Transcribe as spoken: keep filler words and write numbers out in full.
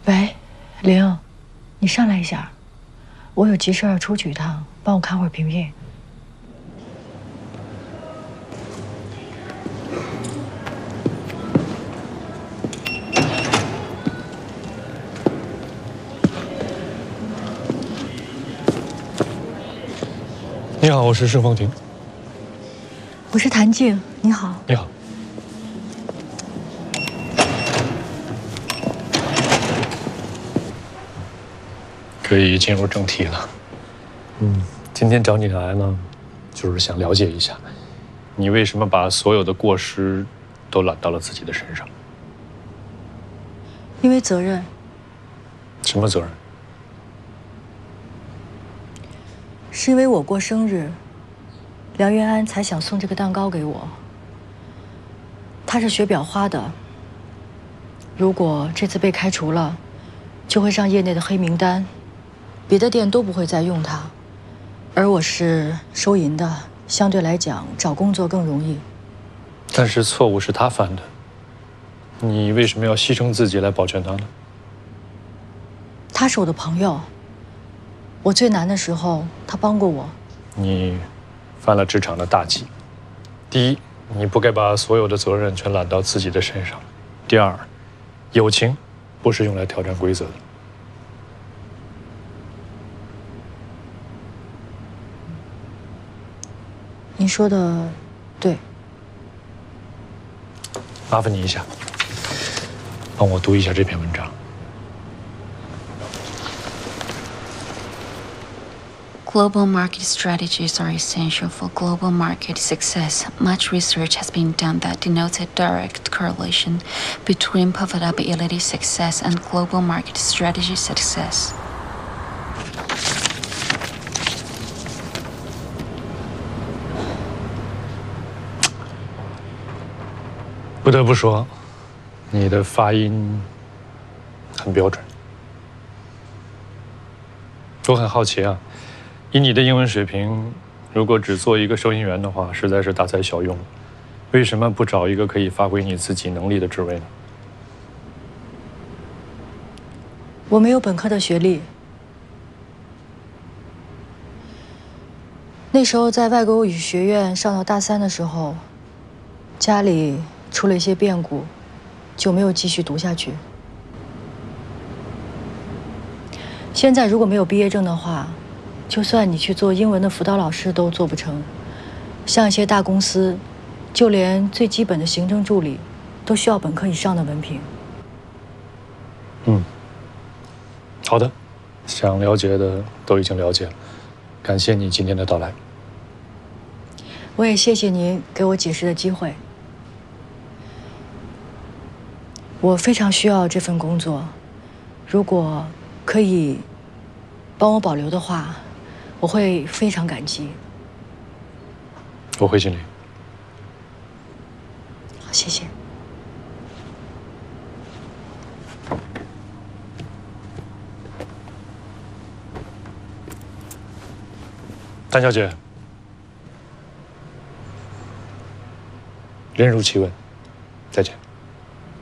喂，玲，你上来一下，我有急事要出去一趟，帮我看会儿萍萍。 你好，我是盛风婷。 我是谭静，你好。 你好。 可以进入正题了。嗯，今天找你来呢，就是想了解一下，你为什么把所有的过失都揽到了自己的身上？ 因为责任。 什么责任？ 是因为我过生日，梁元安才想送这个蛋糕给我。他是学裱花的，如果这次被开除了，就会上业内的黑名单。 别的店都不会再用它，而我是收银的，相对来讲找工作更容易。 但是错误是他犯的，你为什么要牺牲自己来保全他呢？ 他是我的朋友，我最难的时候他帮过我。 你犯了职场的大忌。第一，你不该把所有的责任全揽到自己的身上；第二，友情不是用来挑战规则的。 您说的对， 麻烦你一下，帮我读一下这篇文章。 Global market strategies are essential for global market success. Much research has been done that denotes a direct correlation between profitability success and global market strategy success. 不得不说，你的发音很标准。我很好奇啊，以你的英文水平，如果只做一个收银员的话，实在是大材小用。为什么不找一个可以发挥你自己能力的职位呢？ 我没有本科的学历，那时候在外国语学院上到大三的时候，家里 出了一些变故，就没有继续读下去。现在如果没有毕业证的话，就算你去做英文的辅导老师都做不成。像一些大公司，就连最基本的行政助理，都需要本科以上的文凭。 嗯，好的，想了解的都已经了解了，感谢你今天的到来。 我也谢谢您给我解释的机会。 我非常需要这份工作，如果可以帮我保留的话，我会非常感激。 我会尽力。 好，谢谢。 谭小姐，人如其问，再见。